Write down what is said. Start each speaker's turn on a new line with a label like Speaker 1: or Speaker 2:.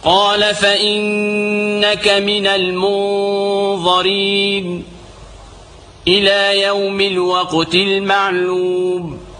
Speaker 1: قال فإنك من المنظرين إلى يوم الوقت المعلوم